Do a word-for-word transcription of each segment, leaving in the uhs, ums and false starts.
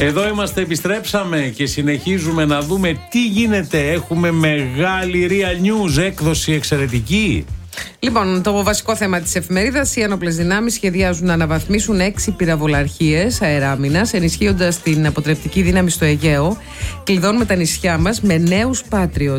Εδώ είμαστε, επιστρέψαμε και συνεχίζουμε να δούμε τι γίνεται. Έχουμε μεγάλη Real News, έκδοση εξαιρετική. Λοιπόν, το βασικό θέμα της εφημερίδας: οι ένοπλες δυνάμεις σχεδιάζουν να αναβαθμίσουν έξι πυραβολαρχίες αεράμινας, ενισχύοντας την αποτρεπτική δύναμη στο Αιγαίο. Κλειδώνουμε τα νησιά μας με νέους Patriot.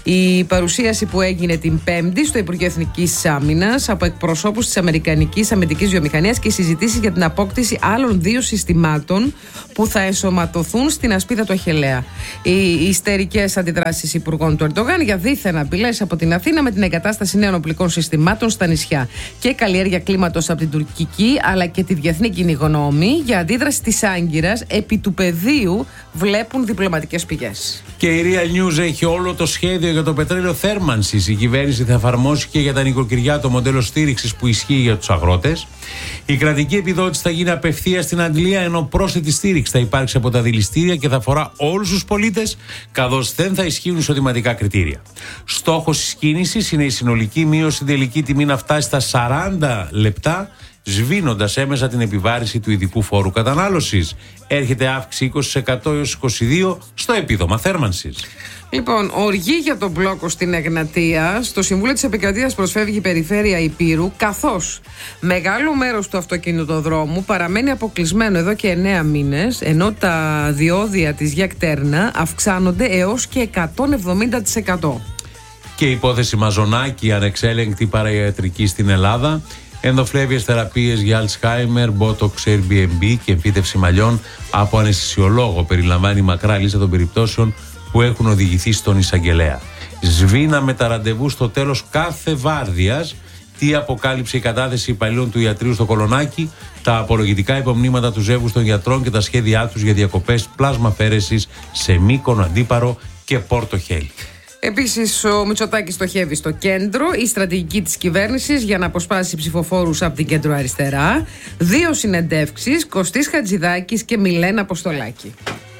Η παρουσίαση που έγινε την Πέμπτη στο Υπουργείο Εθνικής Άμυνας από εκπροσώπους της Αμερικανικής Αμυντικής Βιομηχανίας και συζητήσεις για την απόκτηση άλλων δύο συστημάτων που θα ενσωματωθούν στην ασπίδα του Αχιλλέα. Οι ιστερικές αντιδράσεις υπουργών του Ερντογάν για δίθεν απειλές από την Αθήνα με την εγκατάσταση νέων οπλικών συστημάτων στα νησιά και καλλιέργεια κλίματος από την τουρκική αλλά και τη διεθνή κοινή γνώμη για αντίδραση της Άγκυρας επί του πεδίου, βλέπουν διπλωματικές πηγές. Και η Real News έχει όλο το σχέδιο για το πετρέλαιο θέρμανσης. Η κυβέρνηση θα εφαρμόσει και για τα νοικοκυριά το μοντέλο στήριξης που ισχύει για τους αγρότες. Η κρατική επιδότηση θα γίνει απευθείας στην Αγγλία, ενώ πρόσθετη στήριξη θα υπάρξει από τα δηληστήρια και θα αφορά όλους τους πολίτες, καθώς δεν θα ισχύουν εισοδηματικά κριτήρια. Στόχος της κίνησης είναι η συνολική μείωση στην τελική τιμή να φτάσει στα σαράντα λεπτά, σβήνοντας έμεσα την επιβάρηση του ειδικού φόρου κατανάλωσης. Έρχεται αύξηση είκοσι τοις εκατό έως είκοσι δύο τοις εκατό στο επίδομα θέρμανσης. Λοιπόν, οργή για τον μπλόκο στην Εγνατία. Στο Συμβούλιο της Επικρατείας προσφεύγει η Περιφέρεια Ηπείρου, καθώς μεγάλο μέρος του αυτοκινητοδρόμου παραμένει αποκλεισμένο εδώ και εννέα μήνες, ενώ τα διόδια της Γιακτέρνα αυξάνονται έως και εκατόν εβδομήντα τοις εκατό. Και η υπόθεση Μαζονάκη, ανεξέλεγκτη παραϊατρική στην Ελλάδα. Ενδοφλέβειες θεραπείες για Αλτσχάιμερ, Botox, Airbnb και εμφύτευση μαλλιών από αναισθησιολόγο περιλαμβάνει μακρά λίστα των περιπτώσεων που έχουν οδηγηθεί στον εισαγγελέα. Σβήναμε τα ραντεβού στο τέλος κάθε βάρδιας. Τι αποκάλυψε η κατάθεση υπαλλήλων του ιατρείου στο Κολονάκι, τα απολογητικά υπομνήματα του ζεύγους των γιατρών και τα σχέδιά τους για διακοπές πλάσμα φέρεσης σε Μύκονο, Αντίπαρο και Πόρτο Χέλη. Επίσης, ο Μητσοτάκης στοχεύει στο κέντρο. Η στρατηγική της κυβέρνησης για να αποσπάσει ψηφοφόρους από την κέντρο αριστερά. Δύο συνεντεύξεις, Κωστής Χατζηδάκης και Μιλένα Αποστολάκη.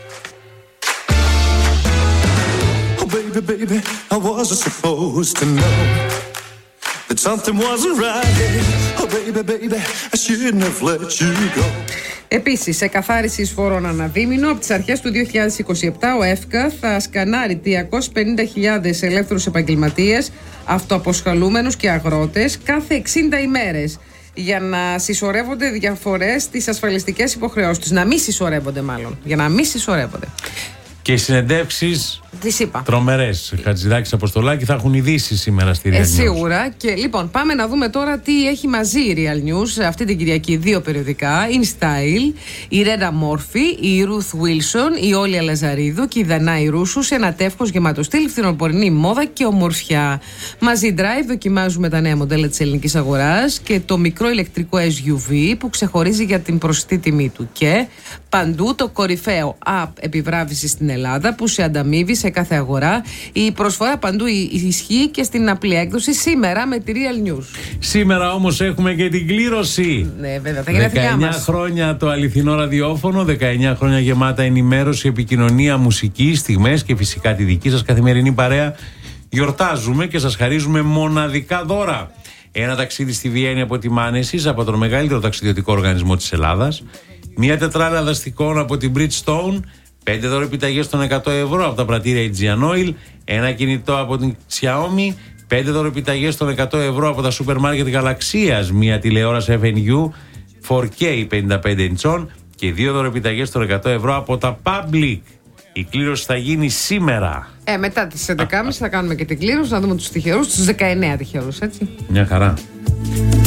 Oh baby, baby, I wasn't supposed to know that something wasn't right. Oh baby, baby, I shouldn't have let you go. Επίσης, σε καθάριση εισφορών αναδίμηνο, από τις αρχές του δύο χιλιάδες είκοσι επτά ο ΕΦΚΑ θα σκανάρει τριακόσιες πενήντα χιλιάδες ελεύθερους επαγγελματίες, αυτοαποσχολούμενους και αγρότες κάθε εξήντα ημέρες για να συσσωρεύονται διαφορές στις ασφαλιστικές υποχρεώσεις τους. Να μην συσσωρεύονται μάλλον, για να μην συσσωρεύονται. Και οι συνεντεύξεις τρομερές. Χατζηδάκης, Αποστολάκη, θα έχουν ειδήσει σήμερα στη Real News. Ε, σίγουρα. Και λοιπόν, πάμε να δούμε τώρα τι έχει μαζί η Real News αυτή την Κυριακή. Δύο περιοδικά. In Style, η Ρένα Μόρφη, η Ruth Wilson, η Όλια Λαζαρίδου και η Δανάη Ρούσου σε ένα τεύχος γεμάτο στυλ, φθινοπορεινή μόδα και ομορφιά. Μαζί Drive δοκιμάζουμε τα νέα μοντέλα της ελληνικής αγοράς και το μικρό ηλεκτρικό ες γιου βι που ξεχωρίζει για την προσιτή τιμή του. Και παντού το κορυφαίο app επιβράβευση στην Ελλάδα που σε ανταμείβει σε κάθε αγορά. Η προσφορά παντού ισχύει και στην απλή έκδοση σήμερα με τη Real News. Σήμερα όμως έχουμε και την κλήρωση. Ναι, βέβαια, τα γενέθλιά μας. δεκαεννέα χρόνια το αληθινό ραδιόφωνο, δεκαεννέα χρόνια γεμάτα ενημέρωση, επικοινωνία, μουσική, στιγμές και φυσικά τη δική σας καθημερινή παρέα. Γιορτάζουμε και σας χαρίζουμε μοναδικά δώρα. Ένα ταξίδι στη Βιέννη από τη Μάνεσης, από τον μεγαλύτερο ταξιδιωτικό οργανισμό της Ελλάδας. Μια τετράλα δαστικών από την Bridgestone. Πέντε δώρο επιταγές των εκατό ευρώ από τα πρατήρια Aegean Oil. Ένα κινητό από την Xiaomi. Πέντε δώρο επιταγές των εκατό ευρώ από τα σούπερ μάρκετ Γαλαξίας. Μια τηλεόραση εφ εν γιου φορ κέι πενήντα πέντε ιντσών. Και δύο δώρο επιταγές των εκατό ευρώ από τα Public. Η κλήρωση θα γίνει σήμερα. Ε, μετά τις έντεκα και μισή θα κάνουμε και την κλήρωση, να δούμε τους τυχερούς, τους δεκαεννέα τυχερούς, έτσι. Μια χαρά.